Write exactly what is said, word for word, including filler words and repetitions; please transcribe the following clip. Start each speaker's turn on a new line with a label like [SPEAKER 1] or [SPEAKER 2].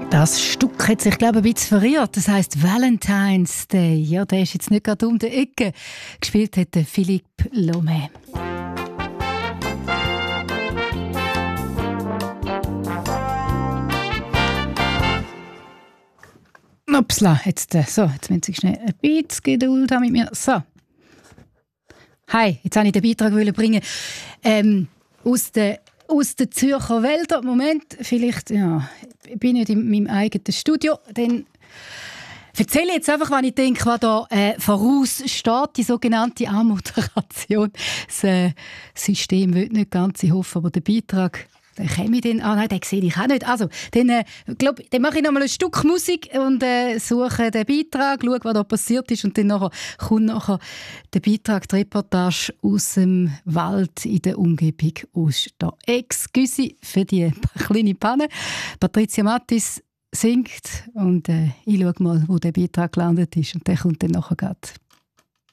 [SPEAKER 1] Das Stück hat sich, glaube ich, ein bisschen verirrt. Das heisst Valentine's Day. Ja, der ist jetzt nicht gerade um die Ecke. Gespielt hat Philippe Lomé. Upsla, jetzt, äh, so, jetzt müssen Sie schnell ein bisschen Geduld haben mit mir. So. Hi, jetzt wollte ich den Beitrag bringen. Ähm, aus der Aus der Zürcher Wälder. Moment, vielleicht, ja, ich bin nicht in meinem eigenen Studio. Dann erzähle ich jetzt einfach, was ich denke, was da äh, voraussteht, die sogenannte Anmoderation. Das äh, System will nicht ganz, ich hoffe, aber der Beitrag, den komme ich dann, ah nein, den sehe ich auch nicht. Also, dann, äh, glaub, dann mache ich noch mal ein Stück Musik und äh, suche den Beitrag, schaue, was da passiert ist und dann nachher kommt nachher der Beitrag, die Reportage aus dem Wald in der Umgebung aus der Excuse für die kleine Panne. Patricia Mattis singt und äh, ich schaue mal, wo der Beitrag gelandet ist und der kommt dann nachher gerade.